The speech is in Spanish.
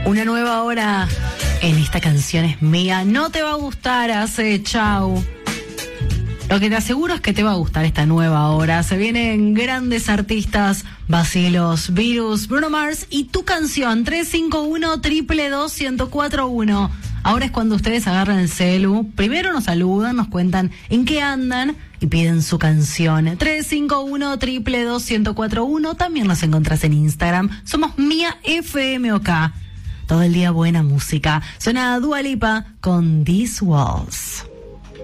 Una nueva hora en esta canción es mía. No te va a gustar, hace chau. Lo que te aseguro es que te va a gustar esta nueva hora. Se vienen grandes artistas, Bacilos, Virus, Bruno Mars y tu canción 351-222-1041. Ahora es cuando ustedes agarran el celu, primero nos saludan, nos cuentan en qué andan y piden su canción. 351-222-1041. También nos encontrás en Instagram. Somos Mía FMOK. Todo el día buena música. Suena Dua Lipa con These Walls.